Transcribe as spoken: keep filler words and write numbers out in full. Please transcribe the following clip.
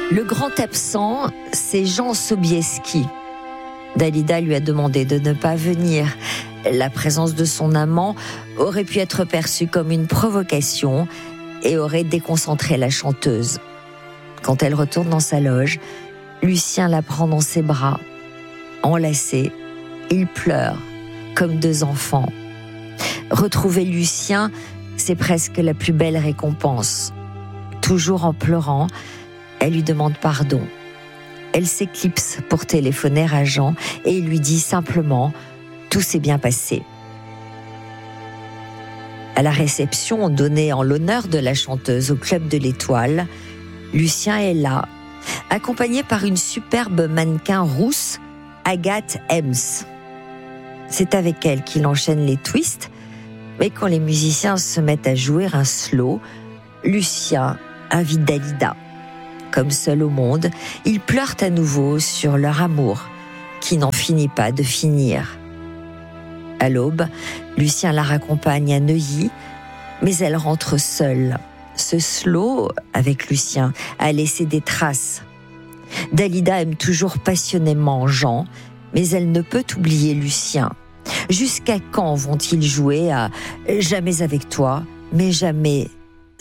Le grand absent, c'est Jean Sobieski. Dalida lui a demandé de ne pas venir. La présence de son amant aurait pu être perçue comme une provocation et aurait déconcentré la chanteuse. Quand elle retourne dans sa loge, Lucien la prend dans ses bras. Enlacés, ils pleurent comme deux enfants. Retrouver Lucien, c'est presque la plus belle récompense. Toujours en pleurant, elle lui demande pardon. Elle s'éclipse pour téléphoner à Jean et il lui dit simplement « Tout s'est bien passé ». À la réception donnée en l'honneur de la chanteuse au Club de l'Étoile, Lucien est là, accompagné par une superbe mannequin rousse, Agathe Hems. C'est avec elle qu'il enchaîne les twists, mais quand les musiciens se mettent à jouer un slow, Lucien invite Dalida. Comme seul au monde, ils pleurent à nouveau sur leur amour, qui n'en finit pas de finir. À l'aube, Lucien la raccompagne à Neuilly, mais elle rentre seule. Ce slow, avec Lucien, a laissé des traces. Dalida aime toujours passionnément Jean, mais elle ne peut oublier Lucien. Jusqu'à quand vont-ils jouer à « Jamais avec toi, mais jamais sans toi » ?